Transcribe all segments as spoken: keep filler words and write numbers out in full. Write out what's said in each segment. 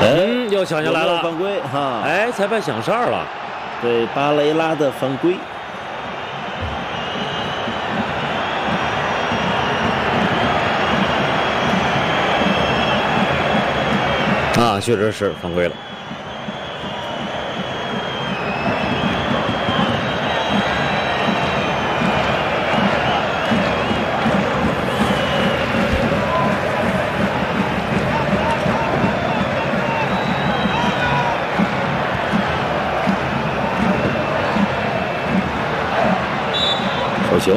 嗯，又抢下来了， 犯规哈！ 哎，裁判想事儿了， 对巴雷拉的犯规。 啊，确实是犯规了。 手球。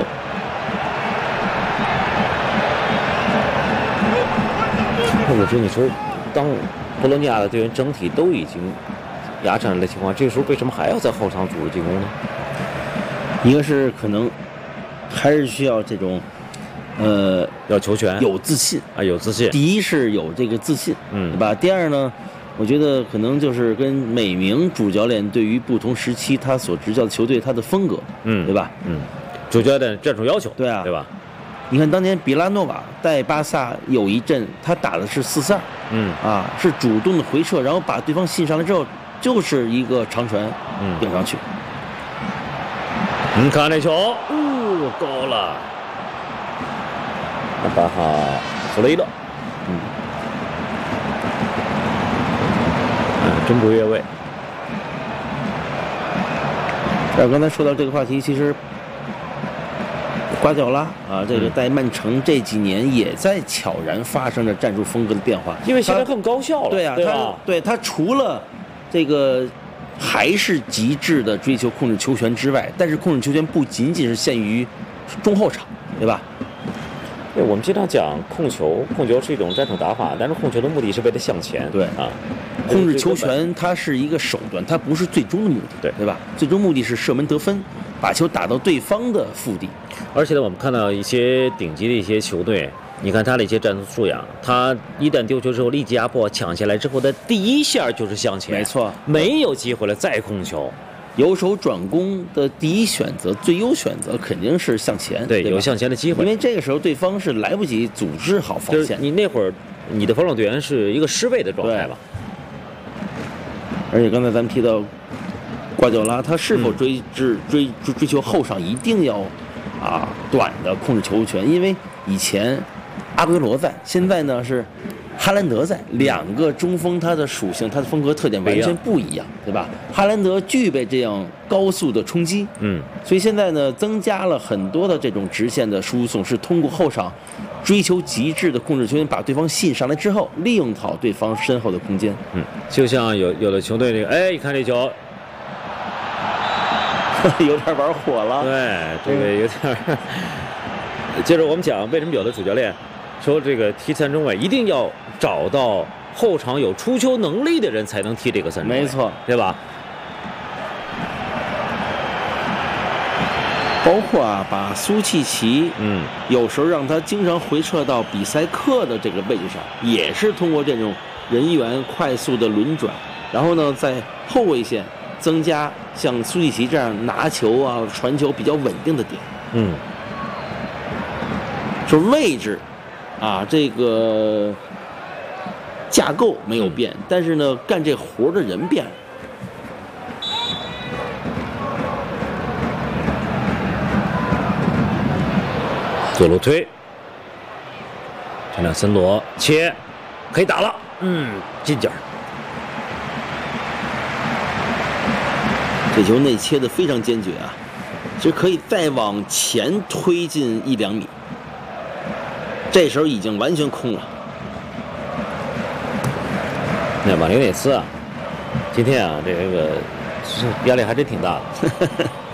我觉得你说，当博洛尼亚的队员整体都已经压上来的情况，这个时候为什么还要在后场组织进攻呢？ 一个是可能还是需要这种，呃， 要求全， 有自信啊，有自信。 第一是有这个自信， 嗯， 对吧？第二呢，我觉得可能就是跟每名主教练对于不同时期他所执教的球队他的风格， 嗯， 对吧？ 嗯，主教练战术要求， 对啊， 对吧？ 你看当年比拉诺瓦带巴萨有一阵，他打的是四四二， 嗯啊，是主动的回撤，然后把对方信上来之后，就是一个长传， 嗯， 顶上去。 你看这球，哦，高了，巴哈弗雷德，嗯，嗯，真不越位。 然后刚才说到这个话题，其实。瓜迪奥拉啊，这个在曼城这几年也在悄然发生着战术风格的变化， 因为现在更高效了。 对啊， 对吧？ 他对他除了这个还是极致的追求控制球权之外，但是控制球权不仅仅是限于中后场，对吧？ 对，我们经常讲控球，控球是一种战术打法，但是控球的目的是为了向前。 对啊， 控制球权它是一个手段，它不是最终的目的， 对对吧？最终目的是射门得分，把球打到对方的腹地。 而且呢，我们看到一些顶级的一些球队，你看他的一些战术素养，他一旦丢球之后立即压迫，抢下来之后的第一下就是向前， 没错， 没有机会了再控球。 由守转攻的第一选择、最优选择肯定是向前， 对， 对有向前的机会， 因为这个时候对方是来不及组织好防线。 你那会儿，你的防守队员是一个失位的状态吧？ 而且刚才咱们提到瓜迪奥拉，他是否追追追追追求后场一定要啊短的控制球权？因为以前阿圭罗在，现在呢是哈兰德在，两个中锋他的属性、他的风格特点完全不一样，对吧？哈兰德具备这样高速的冲击， 嗯， 所以现在呢增加了很多的这种直线的输送，是通过后场追求极致的控制球权，把对方吸引上来之后，利用好对方身后的空间。 嗯，就像有有的球队这个，哎，一看这球， 有点玩火了。 对，这个有点。接着我们讲，为什么有的主教练说这个踢三中卫一定要找到后场有出球能力的人才能踢这个三中卫， 没错， 对吧？ 包括啊，把苏契奇， 嗯， 有时候让他经常回撤到比赛克的这个位置上，也是通过这种人员快速的轮转，然后呢，在后卫线增加像苏契奇这样拿球啊、传球比较稳定的点。 嗯， 就位置啊，这个架构没有变，但是呢，干这活的人变了。 左路推，这辆森罗切，可以打了，嗯，进角。 这球内切的非常坚决啊，就可以再往前推进一两米。这时候已经完全空了。 那马林内斯啊，今天啊，这个压力还真挺大的。